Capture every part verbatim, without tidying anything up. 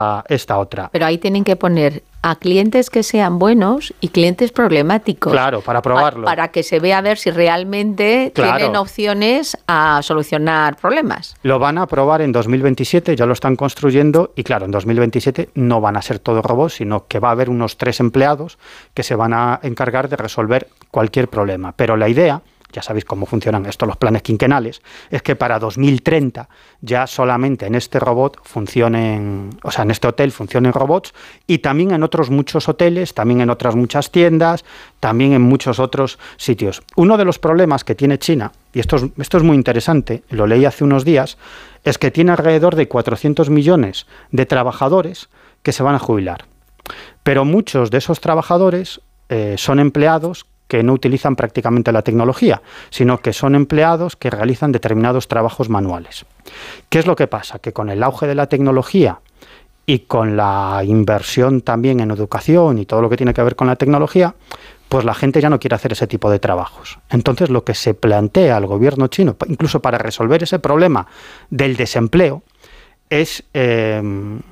esta otra. Pero ahí tienen que poner a clientes que sean buenos y clientes problemáticos. Claro, para probarlo. Para que se vea a ver si realmente claro. tienen opciones a solucionar problemas. Lo van a probar en dos mil veintisiete, ya lo están construyendo y claro, en dos mil veintisiete no van a ser todos robots, sino que va a haber unos tres empleados que se van a encargar de resolver cualquier problema. Pero la idea, ya sabéis cómo funcionan estos los planes quinquenales, es que para dos mil treinta ya solamente en este robot funcionen, o sea, en este hotel funcionen robots y también en otros muchos hoteles, también en otras muchas tiendas, también en muchos otros sitios. Uno de los problemas que tiene China, y esto es, esto es muy interesante, lo leí hace unos días, es que tiene alrededor de cuatrocientos millones de trabajadores que se van a jubilar. Pero muchos de esos trabajadores eh, son empleados que no utilizan prácticamente la tecnología, sino que son empleados que realizan determinados trabajos manuales. ¿Qué es lo que pasa? Que con el auge de la tecnología y con la inversión también en educación y todo lo que tiene que ver con la tecnología, pues la gente ya no quiere hacer ese tipo de trabajos. Entonces lo que se plantea al gobierno chino, incluso para resolver ese problema del desempleo, es, eh,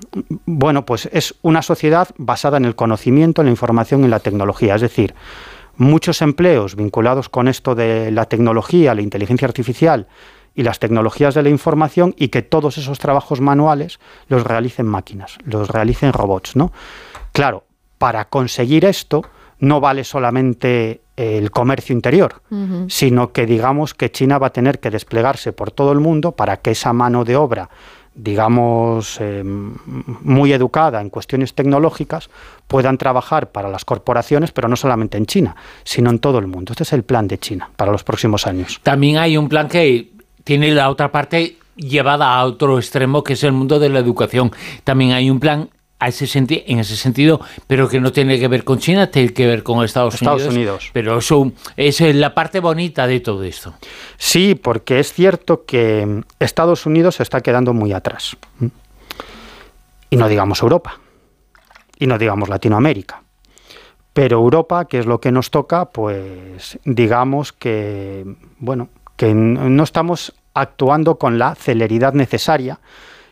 bueno, pues es una sociedad basada en el conocimiento, en la información y en la tecnología, es decir, muchos empleos vinculados con esto de la tecnología, la inteligencia artificial y las tecnologías de la información y que todos esos trabajos manuales los realicen máquinas, los realicen robots, ¿no? Claro, para conseguir esto no vale solamente el comercio interior, uh-huh. sino que digamos que China va a tener que desplegarse por todo el mundo para que esa mano de obra, digamos, eh, muy educada en cuestiones tecnológicas, puedan trabajar para las corporaciones, pero no solamente en China, sino en todo el mundo. Este es el plan de China para los próximos años. También hay un plan que tiene la otra parte llevada a otro extremo, que es el mundo de la educación. También hay un plan a ese senti- en ese sentido, pero que no tiene que ver con China, tiene que ver con Estados, Estados Unidos. Unidos. Pero eso es la parte bonita de todo esto. Sí, porque es cierto que Estados Unidos se está quedando muy atrás. Y no digamos Europa. Y no digamos Latinoamérica. Pero Europa, que es lo que nos toca, pues digamos que, bueno, que no estamos actuando con la celeridad necesaria.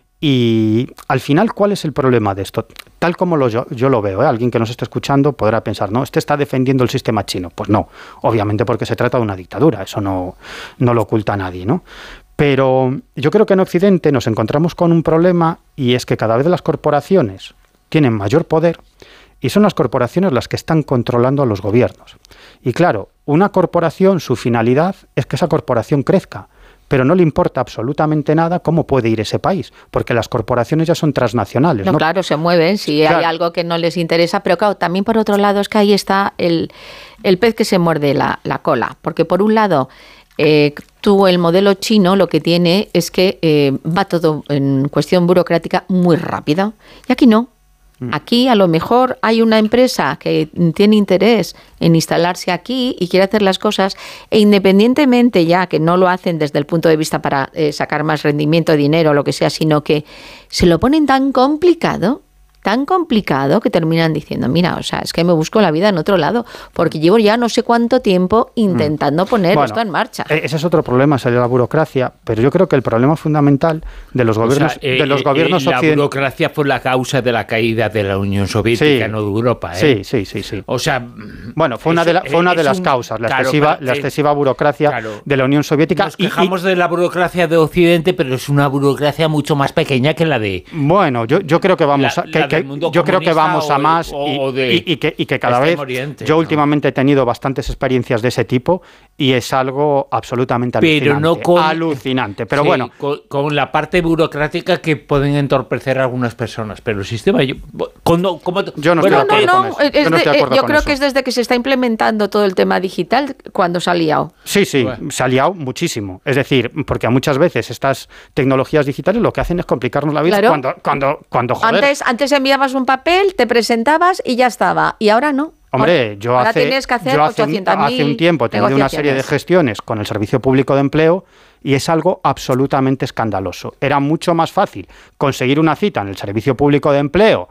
Y al final, ¿cuál es el problema de esto? Tal como lo, yo, yo lo veo, ¿eh? Alguien que nos esté escuchando podrá pensar, no, este está defendiendo el sistema chino. Pues no, obviamente porque se trata de una dictadura, eso no, no lo oculta nadie, ¿no? Pero yo creo que en Occidente nos encontramos con un problema y es que cada vez las corporaciones tienen mayor poder y son las corporaciones las que están controlando a los gobiernos. Y claro, una corporación, su finalidad es que esa corporación crezca, pero no le importa absolutamente nada cómo puede ir ese país, porque las corporaciones ya son transnacionales. No, ¿no? Claro, se mueven si claro. hay algo que no les interesa, pero claro, también por otro lado es que ahí está el, el pez que se muerde la, la cola, porque por un lado, eh, tú el modelo chino lo que tiene es que eh, va todo en cuestión burocrática muy rápida, y aquí no. Aquí a lo mejor hay una empresa que tiene interés en instalarse aquí y quiere hacer las cosas e independientemente ya que no lo hacen desde el punto de vista para eh, sacar más rendimiento, dinero o lo que sea, sino que se lo ponen tan complicado, tan complicado que terminan diciendo, mira, o sea, es que me busco la vida en otro lado porque llevo ya no sé cuánto tiempo intentando poner bueno, esto en marcha. Ese es otro problema, sería la burocracia, pero yo creo que el problema fundamental de los gobiernos, o sea, eh, de los gobiernos eh, occidentales... La burocracia fue la causa de la caída de la Unión Soviética, sí, no de Europa. ¿eh? Sí, sí, sí, sí. O sea... Bueno, fue una de, la, fue una de las un, causas, la, claro, excesiva, la excesiva burocracia claro, de la Unión Soviética. Nos quejamos y, y, de la burocracia de Occidente, pero es una burocracia mucho más pequeña que la de... Bueno, yo, yo creo que vamos... La, a, que, la que, yo creo que vamos a más o, y, o de y, y, que, y que cada vez Oriente, yo ¿no? últimamente he tenido bastantes experiencias de ese tipo y es algo absolutamente alucinante, pero no con, alucinante pero sí, bueno con, con la parte burocrática que pueden entorpecer a algunas personas, pero el sistema yo, cuando, como, yo no bueno, estoy de acuerdo no, con eso. Es yo, no de, estoy de acuerdo yo con creo eso. que es desde que se está implementando todo el tema digital cuando se ha liado. Sí, sí, bueno. se ha liado muchísimo. Es decir, porque muchas veces estas tecnologías digitales lo que hacen es complicarnos la vida, claro, cuando, cuando, cuando joder. Antes, antes enviabas un papel, te presentabas y ya estaba. Y ahora no. Hombre, yo, ahora hace, tienes que hacer yo hace, un, hace un tiempo he tenido una serie de gestiones con el Servicio Público de Empleo y es algo absolutamente escandaloso. Era mucho más fácil conseguir una cita en el Servicio Público de Empleo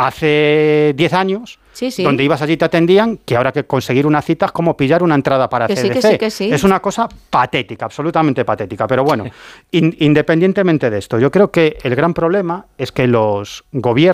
hace diez años, sí, sí. donde ibas allí y te atendían, que ahora que conseguir una cita es como pillar una entrada para que C D C. Sí, que sí, que sí. Es una cosa patética, absolutamente patética. Pero bueno, in, independientemente de esto, yo creo que el gran problema es que los gobiernos